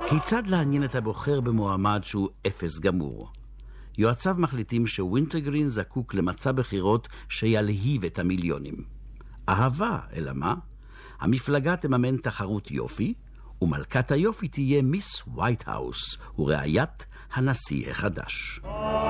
כיצד לעניין את הבוחר במועמד שהוא אפס גמור? יועציו מחליטים שווינטרגרין זקוק למצע בחירות שילהיב את המיליונים. אהבה, אלא מה? המפלגה תממן תחרות יופי, ומלכת היופי תהיה מיס ווייט האוס, ורעיית הנשיא החדש.